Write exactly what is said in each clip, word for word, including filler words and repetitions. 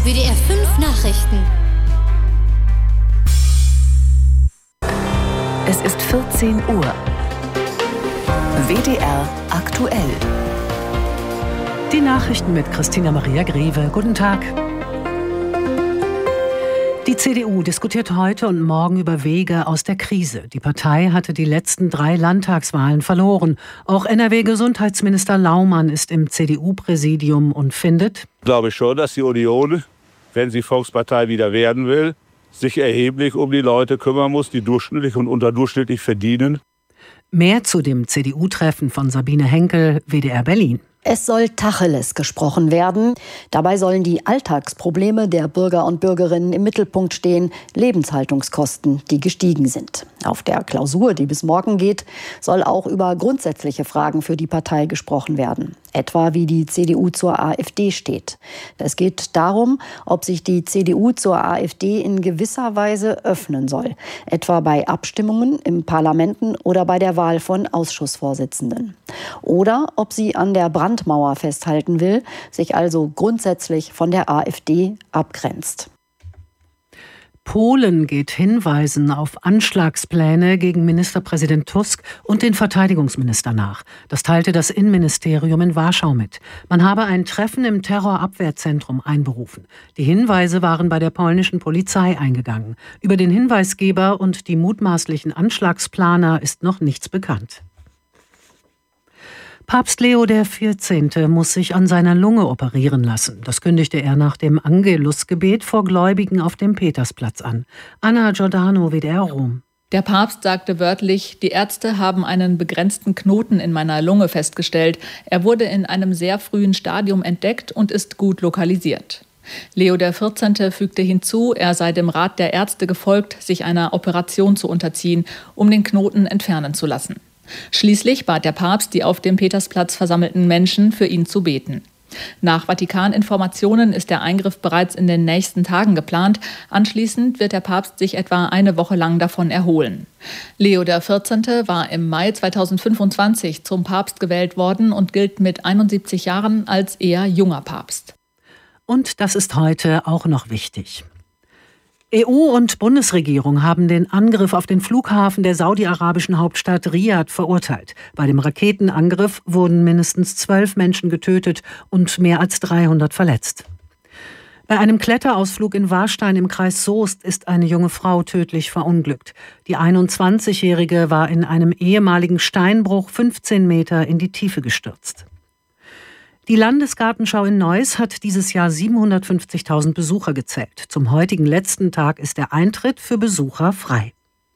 W D R fünf Nachrichten. Es ist vierzehn Uhr. W D R aktuell. Die Nachrichten mit Christina Maria Greve. Guten Tag. Die C D U diskutiert heute und morgen über Wege aus der Krise. Die Partei hatte die letzten drei Landtagswahlen verloren. Auch N R W-Gesundheitsminister Laumann ist im C D U-Präsidium und findet: Ich glaube schon, dass die Union, wenn sie Volkspartei wieder werden will, sich erheblich um die Leute kümmern muss, die durchschnittlich und unterdurchschnittlich verdienen. Mehr zu dem C D U-Treffen von Sabine Henkel, W D R Berlin. Es soll Tacheles gesprochen werden. Dabei sollen die Alltagsprobleme der Bürger und Bürgerinnen im Mittelpunkt stehen, Lebenshaltungskosten, die gestiegen sind. Auf der Klausur, die bis morgen geht, soll auch über grundsätzliche Fragen für die Partei gesprochen werden. Etwa wie die C D U zur AfD steht. Es geht darum, ob sich die C D U zur AfD in gewisser Weise öffnen soll. Etwa bei Abstimmungen im Parlamenten oder bei der Wahl von Ausschussvorsitzenden. Oder ob sie an der Brandmauer festhalten will, sich also grundsätzlich von der AfD abgrenzt. Polen geht Hinweisen auf Anschlagspläne gegen Ministerpräsident Tusk und den Verteidigungsminister nach. Das teilte das Innenministerium in Warschau mit. Man habe ein Treffen im Terrorabwehrzentrum einberufen. Die Hinweise waren bei der polnischen Polizei eingegangen. Über den Hinweisgeber und die mutmaßlichen Anschlagsplaner ist noch nichts bekannt. Papst Leo der vierzehnte muss sich an seiner Lunge operieren lassen. Das kündigte er nach dem Angelusgebet vor Gläubigen auf dem Petersplatz an. Anna Giordano, W D R Rom. Der Papst sagte wörtlich: Die Ärzte haben einen begrenzten Knoten in meiner Lunge festgestellt. Er wurde in einem sehr frühen Stadium entdeckt und ist gut lokalisiert. Leo der vierzehnte fügte hinzu, er sei dem Rat der Ärzte gefolgt, sich einer Operation zu unterziehen, um den Knoten entfernen zu lassen. Schließlich bat der Papst die auf dem Petersplatz versammelten Menschen, für ihn zu beten. Nach Vatikan-Informationen ist der Eingriff bereits in den nächsten Tagen geplant. Anschließend wird der Papst sich etwa eine Woche lang davon erholen. Leo der vierzehnte war im Mai zweitausendfünfundzwanzig zum Papst gewählt worden und gilt mit einundsiebzig Jahren als eher junger Papst. Und das ist heute auch noch wichtig. E U und Bundesregierung haben den Angriff auf den Flughafen der saudi-arabischen Hauptstadt Riad verurteilt. Bei dem Raketenangriff wurden mindestens zwölf Menschen getötet und mehr als dreihundert verletzt. Bei einem Kletterausflug in Warstein im Kreis Soest ist eine junge Frau tödlich verunglückt. Die einundzwanzigjährige war in einem ehemaligen Steinbruch fünfzehn Meter in die Tiefe gestürzt. Die Landesgartenschau in Neuss hat dieses Jahr siebenhundertfünfzigtausend Besucher gezählt. Zum heutigen letzten Tag ist der Eintritt für Besucher frei.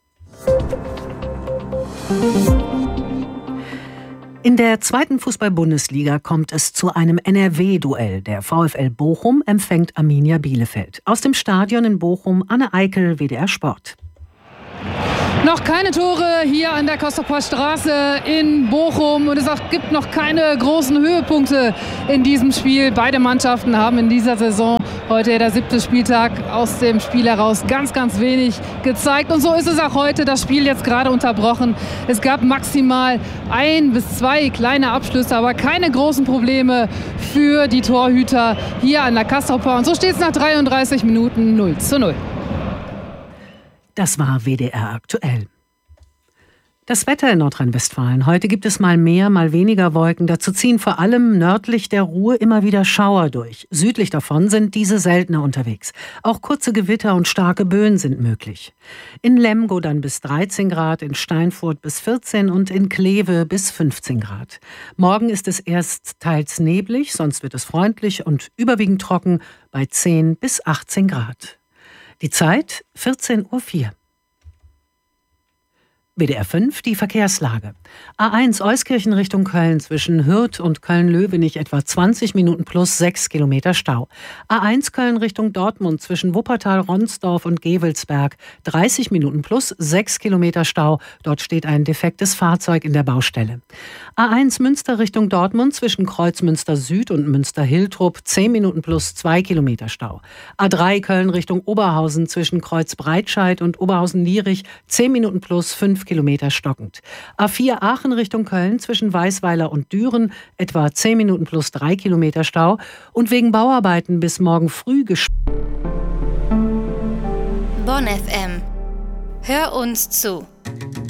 In der zweiten Fußball-Bundesliga kommt es zu einem N R W-Duell. Der VfL Bochum empfängt Arminia Bielefeld. Aus dem Stadion in Bochum, Anne Eikel, W D R Sport. Noch keine Tore hier an der Kostoper Straße in Bochum und es auch gibt noch keine großen Höhepunkte in diesem Spiel. Beide Mannschaften haben in dieser Saison, heute der siebte Spieltag, aus dem Spiel heraus ganz, ganz wenig gezeigt. Und so ist es auch heute, das Spiel jetzt gerade unterbrochen. Es gab maximal ein bis zwei kleine Abschlüsse, aber keine großen Probleme für die Torhüter hier an der Kostoper. Und so steht es nach dreiunddreißig Minuten null zu null. Das war W D R aktuell. Das Wetter in Nordrhein-Westfalen. Heute gibt es mal mehr, mal weniger Wolken. Dazu ziehen vor allem nördlich der Ruhr immer wieder Schauer durch. Südlich davon sind diese seltener unterwegs. Auch kurze Gewitter und starke Böen sind möglich. In Lemgo dann bis dreizehn Grad, in Steinfurt bis vierzehn und in Kleve bis fünfzehn Grad. Morgen ist es erst teils neblig, sonst wird es freundlich und überwiegend trocken bei zehn bis achtzehn Grad. Die Zeit vierzehn Uhr vier. W D R fünf, die Verkehrslage. A eins Euskirchen Richtung Köln zwischen Hürth und Köln-Löwenich etwa zwanzig Minuten plus sechs Kilometer Stau. A eins Köln Richtung Dortmund zwischen Wuppertal, Ronsdorf und Gevelsberg dreißig Minuten plus sechs Kilometer Stau. Dort steht ein defektes Fahrzeug in der Baustelle. A eins Münster Richtung Dortmund zwischen Kreuzmünster Süd und Münster-Hiltrup zehn Minuten plus zwei Kilometer Stau. A drei Köln Richtung Oberhausen zwischen Kreuz Breitscheid und Oberhausen-Lierich zehn Minuten plus fünf fünf Kilometer stockend. A vier Aachen Richtung Köln zwischen Weißweiler und Düren etwa zehn Minuten plus drei Kilometer Stau und wegen Bauarbeiten bis morgen früh gesperrt. Bonn F M. Hör uns zu.